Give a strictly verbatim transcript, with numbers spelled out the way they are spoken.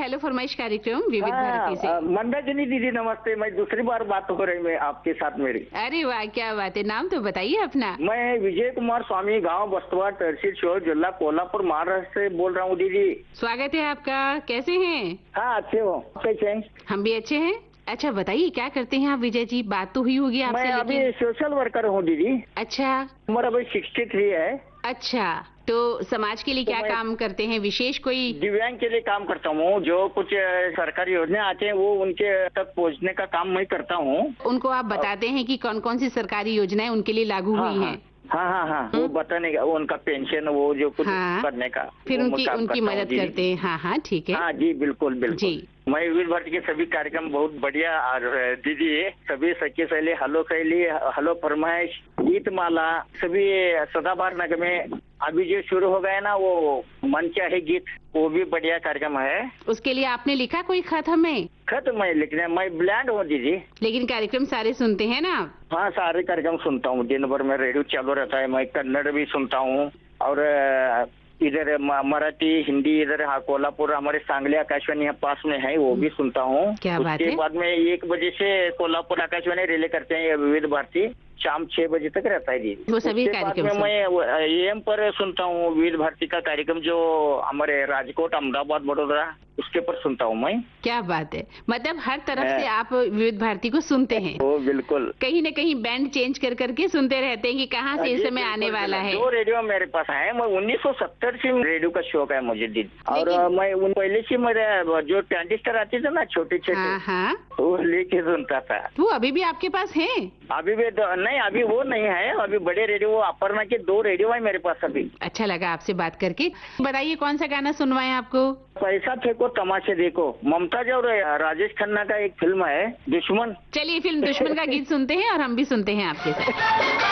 Hello फरमाइश कार्यक्रम विविध भारती से। हाँ, मंदाकिनी दीदी नमस्ते। मैं दूसरी बार बात हो रही मैं आपके साथ मेरी। अरे वाह, क्या बात है। नाम तो बताइए अपना। मैं विजय कुमार स्वामी, गांव बस्तवा, तहसील शोर, जिला कोल्हापुर, महाराष्ट्र से बोल रहा हूँ दीदी। स्वागत है आपका। कैसे हैं? हाँ, अच्छे हो? कैसे हैं? हम भी अच्छे हैं। अच्छा बताइए, क्या करते हैं आप विजय जी? बात तो हुई होगी आपसे। मैं अभी लेकिन सोशल वर्कर हूँ दीदी। अच्छा। उम्र अभी सिक्सटी थ्री है। अच्छा, तो समाज के लिए तो क्या मैं काम करते हैं विशेष कोई? दिव्यांग के लिए काम करता हूँ। जो कुछ अ, सरकारी योजना आते हैं वो उनके तक पहुँचने का काम मैं करता हूँ। उनको आप बताते हैं कि कौन कौन सी सरकारी योजनाएं उनके लिए लागू हाँ हुई हाँ हैं? हाँ हाँ हाँ वो बताने का, वो उनका पेंशन, वो जो कुछ हाँ। करने का, फिर वो मैं उनकी काम उनकी करता हूँ मदद दीदी। करते हैं। हाँ हाँ, ठीक है। हाँ जी, बिल्कुल बिल्कुल। जी। मैं विविध भारती के सभी कार्यक्रम बहुत बढ़िया। और दीदी सभी सखी शैली, हलो शैली, हलो फरमाइश, गीत माला, सभी सदाबहार नगर में अभी जो शुरू हो गया ना, वो मन चाहे गीत, वो भी बढ़िया कार्यक्रम है। उसके लिए आपने लिखा कोई खत हमें? खत मैं लिखने, मैं ब्लैंड हूँ दीदी। लेकिन कार्यक्रम सारे सुनते हैं ना आप? हाँ, सारे कार्यक्रम सुनता हूँ। दिन भर में रेडियो चालू रहता है। मैं कन्नड़ भी सुनता हूँ और अ, इधर म- मराठी, हिंदी, इधर हाँ कोल्हापुर हमारे सांगली आकाशवाणी यहाँ पास में है, वो भी सुनता हूँ। क्या बात उसके है। बाद में एक बजे से कोल्हापुर आकाशवाणी रिले करते हैं ये विविध भारती, शाम छह बजे तक रहता है जी। वो सभी उसके बाद कार्यक्रम में सुन- मैं एएम पर सुनता हूँ विविध भारती का कार्यक्रम, जो हमारे राजकोट, अहमदाबाद, बड़ोदरा, उसके पर सुनता हूँ मैं। क्या बात है। मतलब हर तरफ है। से आप विविध भारती को सुनते हैं। वो बिल्कुल। कहीं न कहीं बैंड चेंज कर करके सुनते रहते हैं कि कहाँ से जी, इस समय बिल्कुल, आने वाला बिल्कुल। है। दो रेडियो मेरे पास है। मैं उन्नीस सौ सत्तर से रेडियो का शौक है मुझे दीदी। और लेकिन- अ, मैं उन पहले से मेरे जो ट्रांजिस्टर आते थे ना, छोटे छोटे, हाँ हाँ, वो लेके सुनता था। वो अभी भी आपके पास है? अभी भी दो- नहीं, अभी वो नहीं है। अभी बड़े रेडियो, वो अपर्णा के दो रेडियो है मेरे पास अभी। अच्छा लगा आपसे बात करके। बताइए कौन सा गाना सुनवाएं आपको? पैसा फेंको तमाशे देखो, मुमताज और राजेश खन्ना का एक फिल्म है दुश्मन। चलिए फिल्म दुश्मन का गीत सुनते हैं और हम भी सुनते हैं आपके साथ।